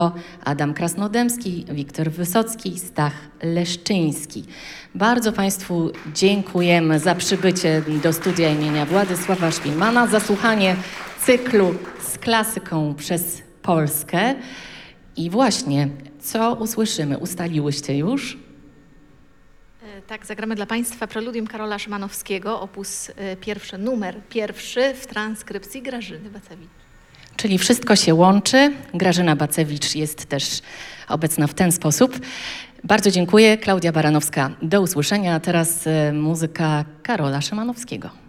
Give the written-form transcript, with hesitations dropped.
Adam Krasnodębski, Wiktor Wysocki, Stach Leszczyński. Bardzo Państwu dziękujemy za przybycie do studia imienia Władysława Szpilmana, za słuchanie cyklu z klasyką przez Polskę. I właśnie, co usłyszymy? Ustaliłyście już? Tak, zagramy dla Państwa preludium Karola Szymanowskiego, opus pierwszy, numer pierwszy w transkrypcji Grażyny Bacewicz. Czyli wszystko się łączy. Grażyna Bacewicz jest też obecna w ten sposób. Bardzo dziękuję. Klaudia Baranowska. Do usłyszenia. A teraz muzyka Karola Szymanowskiego.